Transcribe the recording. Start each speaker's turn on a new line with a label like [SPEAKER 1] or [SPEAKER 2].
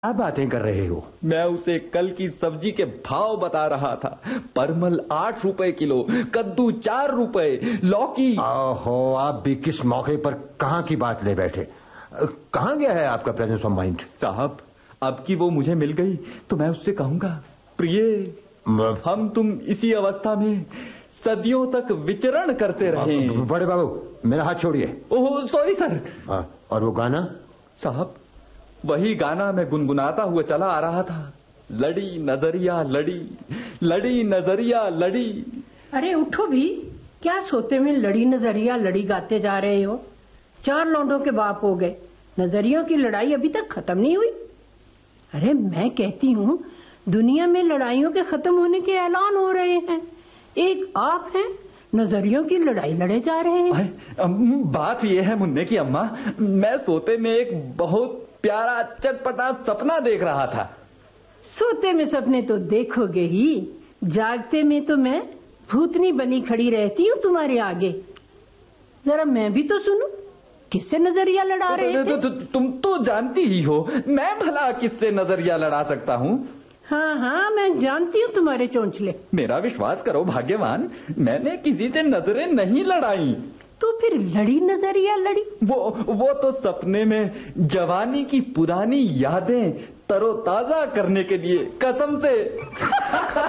[SPEAKER 1] क्या बातें कर रहे हो?
[SPEAKER 2] मैं उसे कल की सब्जी के भाव बता रहा था। परमल 8 रुपए किलो, कद्दू 4 रुपए, लौकी।
[SPEAKER 1] ओहो, आप भी किस मौके पर कहाँ की बात ले बैठे? कहाँ गया है आपका प्रेजेंस ऑफ माइंड?
[SPEAKER 2] साहब, अब की वो मुझे मिल गई तो मैं उससे कहूंगा, प्रिय, हम तुम इसी अवस्था में सदियों तक विचरण करते रहे।
[SPEAKER 1] बड़े बाबू, मेरा हाथ छोड़िए।
[SPEAKER 2] Oh sorry sir.
[SPEAKER 1] और वो गाना?
[SPEAKER 2] साहब, वही गाना मैं गुनगुनाता हुआ चला आ रहा था। लड़ी नजरिया लड़ी, लड़ी नजरिया लड़ी।
[SPEAKER 3] अरे उठो भी, क्या सोते में लड़ी नजरिया लड़ी गाते जा रहे हो? 4 लौंडों के बाप हो गए, नजरियों की लड़ाई अभी तक खत्म नहीं हुई। अरे मैं कहती हूँ, दुनिया में लड़ाइयों के खत्म होने के ऐलान हो रहे हैं। एक आप हैं, नजरियों की लड़ाई लड़े जा रहे हैं।
[SPEAKER 2] बात यह है मुन्ने की अम्मा, मैं सोते में एक बहुत प्यारा चटपटा सपना देख रहा था।
[SPEAKER 3] सोते में सपने तो देखोगे ही, जागते में तो मैं भूतनी बनी खड़ी रहती हूँ तुम्हारे आगे। जरा मैं भी तो सुनूं, किससे नजरिया लड़ा रहे थे?
[SPEAKER 2] तुम तो जानती ही हो, मैं भला किससे नजरिया लड़ा सकता हूँ?
[SPEAKER 3] हाँ हाँ, मैं जानती हूँ तुम्हारे चोंचले।
[SPEAKER 2] मेरा विश्वास करो भाग्यवान, मैंने किसी से नजरें नहीं लड़ाई।
[SPEAKER 3] तो फिर लड़ी नजरिया लड़ी?
[SPEAKER 2] वो तो सपने में जवानी की पुरानी यादें तरोताजा करने के लिए, कसम से।